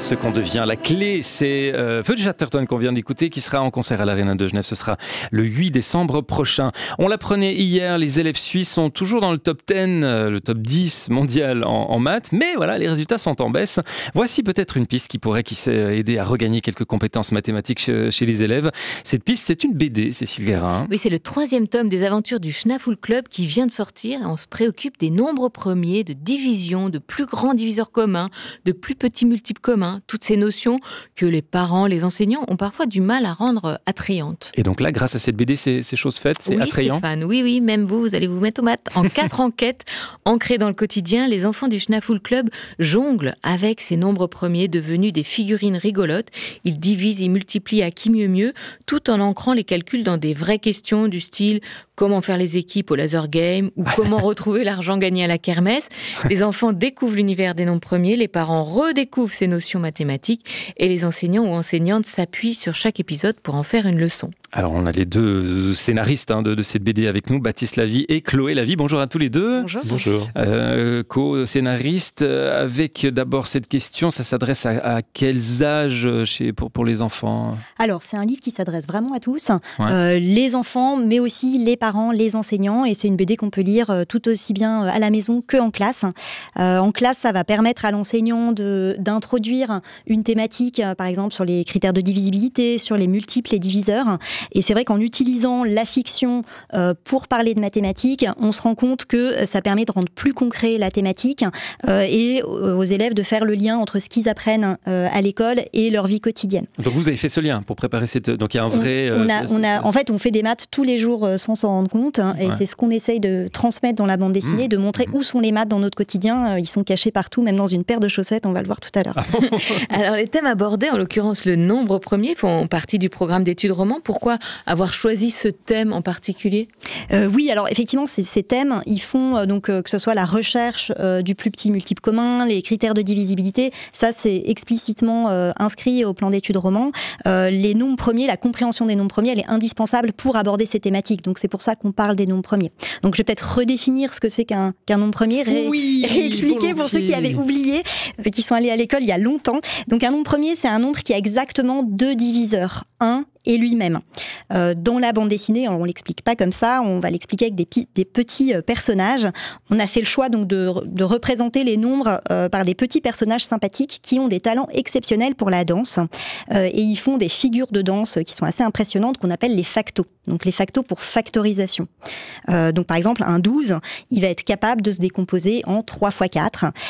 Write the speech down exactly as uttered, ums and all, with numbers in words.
ce qu'on devient. La clé, c'est euh, Feu de Chatterton qu'on vient d'écouter, qui sera en concert à l'Arena de Genève. Ce sera le huit décembre prochain. On l'apprenait hier, les élèves suisses sont toujours dans le top dix, euh, le top dix mondial en, en maths, mais voilà, les résultats sont en baisse. Voici peut-être une piste qui pourrait qui sait, aider à regagner quelques compétences mathématiques chez, chez les élèves. Cette piste, c'est une B D, Cécile Guérin. Oui, c'est le troisième tome des aventures du Schnafull Club qui vient de sortir. On se préoccupe des nombres premiers, de division, de plus grands diviseurs communs, de plus petits multiples communs. Toutes ces notions que les parents, les enseignants ont parfois du mal à rendre attrayantes. Et donc là, grâce à cette B D, c'est, c'est chose faite, c'est oui, attrayant. Stéphane, oui, oui, même vous, vous allez vous mettre aux maths. En quatre enquêtes ancrées dans le quotidien, les enfants du Schnafull Club jonglent avec ces nombres premiers devenus des figurines rigolotes. Ils divisent et multiplient à qui mieux mieux, tout en ancrant les calculs dans des vraies questions du style comment faire les équipes au laser game ou comment retrouver l'argent gagné à la kermesse. Les enfants découvrent l'univers des nombres premiers, les parents redécouvrent ces notions mathématiques et les enseignants ou enseignantes s'appuient sur chaque épisode pour en faire une leçon. Alors, on a les deux scénaristes hein, de, de cette B D avec nous, Baptiste Lavie et Chloé Lavie. Bonjour à tous les deux. Bonjour. Bonjour. Euh, co-scénaristes, euh, avec d'abord cette question, ça s'adresse à, à quels âges chez, pour, pour les enfants ? Alors, c'est un livre qui s'adresse vraiment à tous, ouais. euh, les enfants, mais aussi les parents, les enseignants. Et c'est une B D qu'on peut lire tout aussi bien à la maison qu'en classe. Euh, en classe, ça va permettre à l'enseignant de, d'introduire une thématique, par exemple, sur les critères de divisibilité, sur les multiples et diviseurs. Et c'est vrai qu'en utilisant la fiction euh, pour parler de mathématiques, on se rend compte que ça permet de rendre plus concret la thématique euh, et aux élèves de faire le lien entre ce qu'ils apprennent euh, à l'école et leur vie quotidienne. Donc vous avez fait ce lien pour préparer cette... Donc il y a un vrai... On, on a, euh, on a, en fait, on fait des maths tous les jours euh, sans s'en rendre compte. Hein, et ouais. c'est ce qu'on essaye de transmettre dans la bande dessinée, mmh. de montrer mmh. où sont les maths dans notre quotidien. Ils sont cachés partout, même dans une paire de chaussettes, on va le voir tout à l'heure. Alors les thèmes abordés, en l'occurrence le nombre premier, font partie du programme d'études roman. Pourquoi avoir choisi ce thème en particulier ? euh, Oui, alors effectivement, ces, ces thèmes, ils font euh, donc euh, que ce soit la recherche euh, du plus petit multiple commun, les critères de divisibilité, ça c'est explicitement euh, inscrit au plan d'études roman. Euh, les nombres premiers, la compréhension des nombres premiers, elle est indispensable pour aborder ces thématiques. Donc c'est pour ça qu'on parle des nombres premiers. Donc je vais peut-être redéfinir ce que c'est qu'un, qu'un nombre premier, ré- oui, réexpliquer pour ceux qui avaient oublié, euh, qui sont allés à l'école il y a longtemps. Donc un nombre premier, c'est un nombre qui a exactement deux diviseurs, un et lui-même. Euh, dans la bande dessinée, on l'explique pas comme ça, on va l'expliquer avec des, pi- des petits euh, personnages. On a fait le choix donc de, de représenter les nombres euh, par des petits personnages sympathiques qui ont des talents exceptionnels pour la danse. Euh, et ils font des figures de danse qui sont assez impressionnantes qu'on appelle les factos. Donc les factos pour factorisation. Euh, donc par exemple, un douze, il va être capable de se décomposer en trois fois quatre.